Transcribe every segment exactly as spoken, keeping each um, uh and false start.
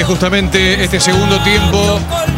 justamente este segundo tiempo.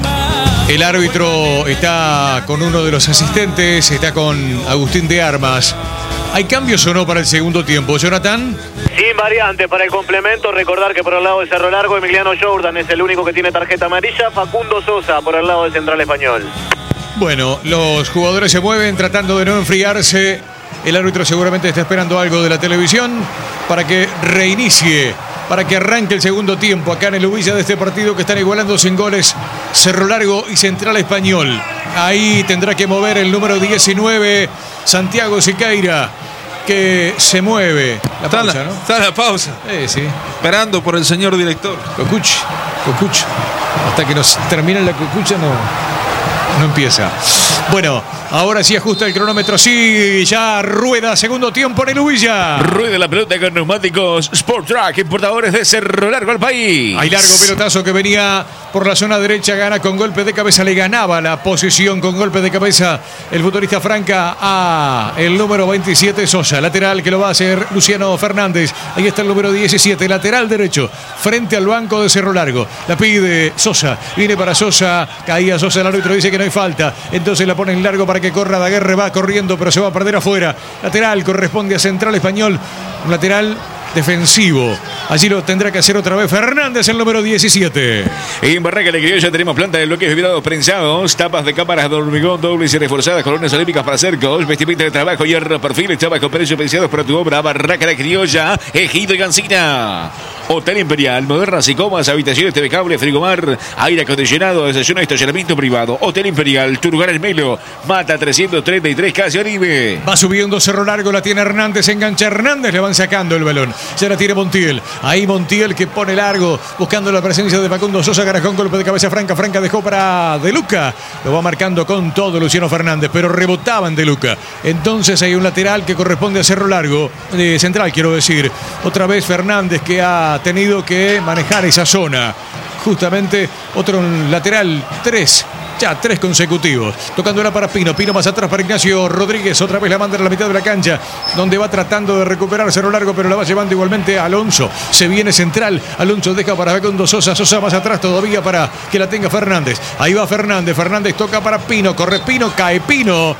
El árbitro está con uno de los asistentes, está con Agustín de Armas. ¿Hay cambios o no para el segundo tiempo, Jonathan? Sin variante para el complemento. Recordar que por el lado de Cerro Largo, Emiliano Jordan es el único que tiene tarjeta amarilla. Facundo Sosa por el lado de Central Español. Bueno, los jugadores se mueven tratando de no enfriarse. El árbitro seguramente está esperando algo de la televisión para que reinicie, para que arranque el segundo tiempo acá en el Ubilla de este partido que están igualando sin goles Cerro Largo y Central Español. Ahí tendrá que mover el número diecinueve, Santiago Siqueira, que se mueve. La está pausa, la, ¿no? Está la pausa. Eh, sí. Esperando por el señor director. Cocuch, cocuch. Hasta que nos termine la cocucha no, no empieza. Bueno, ahora sí ajusta el cronómetro. Sí, ya rueda segundo tiempo en el Ubilla. Rueda la pelota con neumáticos Sport Track, importadores de Cerro Largo al país. Hay largo pelotazo que venía por la zona derecha, gana con golpe de cabeza, le ganaba la posición con golpe de cabeza el futbolista Franca a el número veintisiete, Sosa. Lateral que lo va a hacer Luciano Fernández. Ahí está el número diecisiete, lateral derecho, frente al banco de Cerro Largo. La pide Sosa, viene para Sosa, caía Sosa, el árbitro dice que no hay falta. Entonces la pone en largo para que corra Daguerre, va corriendo, pero se va a perder afuera. Lateral corresponde a Central Español, un lateral defensivo. Allí lo tendrá que hacer otra vez Fernández, el número diecisiete. En Barraca La Criolla tenemos planta de bloques vibrados prensados, tapas de cámaras de hormigón dobles y reforzadas, columnas olímpicas para cercos, vestimenta de trabajo, hierro, perfiles, tapas con precios pensados para tu obra. Barraca La Criolla, Ejido y Gancina. Hotel Imperial, modernas y cómodas habitaciones, T V cable, frigomar, aire acondicionado, desayuno y estacionamiento privado. Hotel Imperial, tu lugar en Melo, Mata trescientos treinta y tres, casi Oribe. Va subiendo Cerro Largo, la tiene Hernández, engancha Hernández, le van sacando el balón. Ya la tiene Montiel. Ahí Montiel que pone largo, buscando la presencia de Facundo Sosa, Garajón, golpe de cabeza Franca. Franca dejó para De Luca. Lo va marcando con todo Luciano Fernández, pero rebotaban De Luca. Entonces hay un lateral que corresponde a Cerro Largo, de central quiero decir. Otra vez Fernández que ha tenido que manejar esa zona. Justamente otro lateral, tres, ya tres consecutivos. Tocándola para Pino, Pino más atrás para Ignacio Rodríguez, otra vez la manda a la mitad de la cancha, donde va tratando de recuperar Cerro Largo, pero la va llevando igualmente a Alonso. Se viene central, Alonso deja para Facundo Sosa, Sosa más atrás todavía para que la tenga Fernández. Ahí va Fernández, Fernández toca para Pino, corre Pino, cae Pino.